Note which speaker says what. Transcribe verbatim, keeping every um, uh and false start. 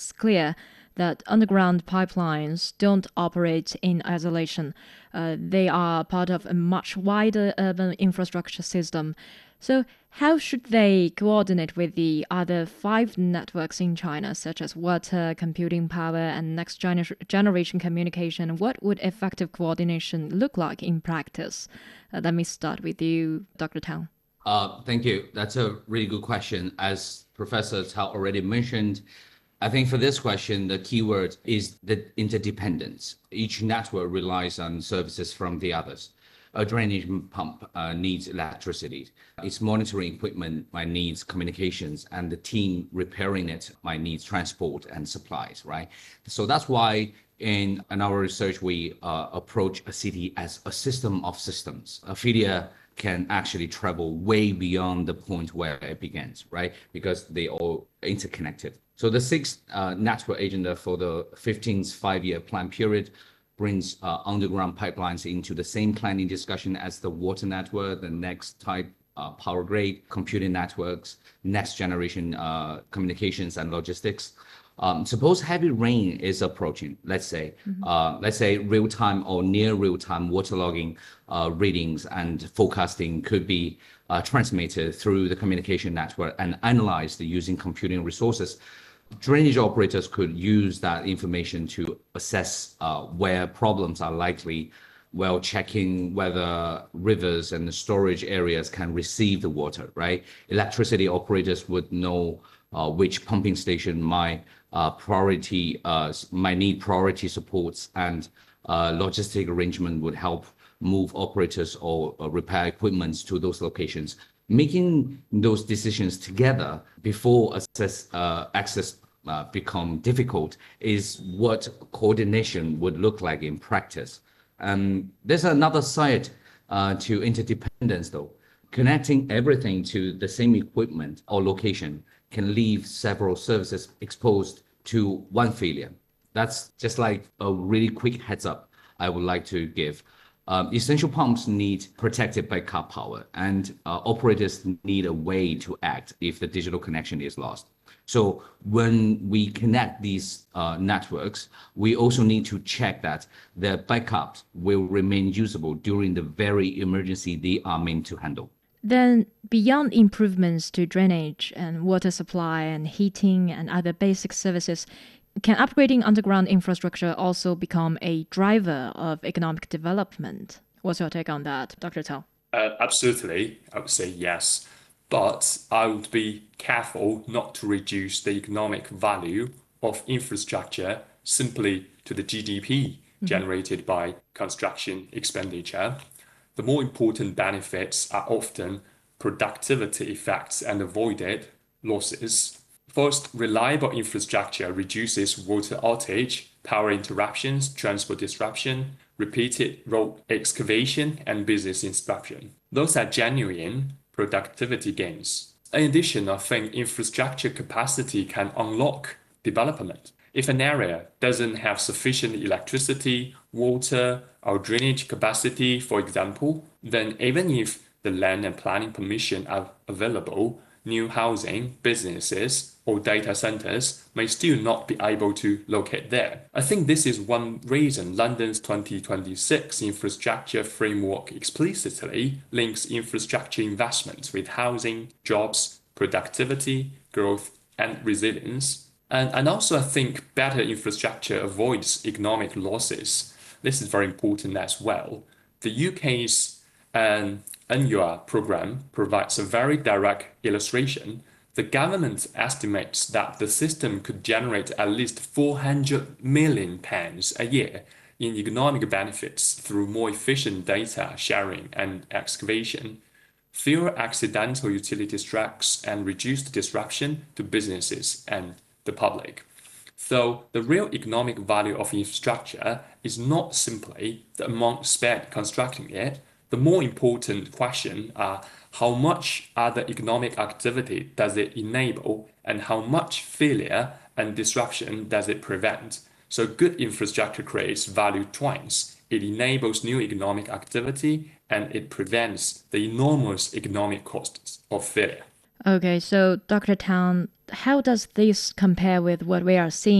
Speaker 1: it's clear that underground pipelines don't operate in isolation. Uh, they are part of a much wider urban infrastructure system. So how should they coordinate with the other five networks in China, such as water, computing power, and next gener- generation communication? What would effective coordination look like in practice? Uh, let me start with you, Doctor Tang.
Speaker 2: Uh, thank you. That's a really good question. As Professor Tao already mentioned, I think for this question, the keyword is the interdependence. Each network relies on services from the others. A drainage pump uh, needs electricity. Its monitoring equipment might needs communications, and the team repairing it might need transport and supplies, right? So that's why in, in our research, we uh, approach a city as a system of systems. Ophelia can actually travel way beyond the point where it begins, right? Because they all interconnected. So the sixth uh, network agenda for the fifteenth five-year plan period brings uh, underground pipelines into the same planning discussion as the water network, the next type uh, power grid, computing networks, next generation uh, communications and logistics. Um, suppose heavy rain is approaching, let's say, mm-hmm. uh, let's say real-time or near real-time waterlogging uh, readings and forecasting could be uh, transmitted through the communication network and analyzed using computing resources. Drainage operators could use that information to assess uh, where problems are likely while checking whether rivers and storage areas can receive the water, right? Electricity operators would know uh, which pumping station might uh, priority uh, might need priority supports, and uh, logistic arrangement would help move operators or, or repair equipment to those locations. Making those decisions together before access uh, access uh, become difficult is what coordination would look like in practice. Um, there's another side uh, to interdependence, though. Connecting everything to the same equipment or location can leave several services exposed to one failure. That's just like a really quick heads up I would like to give. Um, essential pumps need protected backup power, and uh, operators need a way to act if the digital connection is lost. So when we connect these uh, networks, we also need to check that the backups will remain usable during the very emergency they are meant to handle.
Speaker 1: Then, beyond improvements to drainage and water supply and heating and other basic services, can upgrading underground infrastructure also become a driver of economic development? What's your take on that, Doctor Tao?
Speaker 3: Uh, absolutely, I would say yes. But I would be careful not to reduce the economic value of infrastructure simply to the G D P mm-hmm. generated by construction expenditure. The more important benefits are often productivity effects and avoided losses. First, reliable infrastructure reduces water outage, power interruptions, transport disruption, repeated road excavation, and business interruption. Those are genuine productivity gains. In addition, I think infrastructure capacity can unlock development. If an area doesn't have sufficient electricity, water, or drainage capacity, for example, then even if the land and planning permission are available, new housing, businesses, or data centers may still not be able to locate there. I think this is one reason London's twenty twenty-six infrastructure framework explicitly links infrastructure investments with housing, jobs, productivity, growth, and resilience. And, and also, I think better infrastructure avoids economic losses. This is very important as well. The U K's um, N U R program provides a very direct illustration. The government estimates that the system could generate at least four hundred million pounds a year in economic benefits through more efficient data sharing and excavation, fewer accidental utility strikes, and reduced disruption to businesses and the public. So the real economic value of infrastructure is not simply the amount spent constructing it. The more important question are how much other economic activity does it enable and how much failure and disruption does it prevent. So good infrastructure creates value twice. It enables new economic activity and it prevents the enormous economic costs of failure.
Speaker 1: Okay, so Doctor Tang, how does this compare with what we are seeing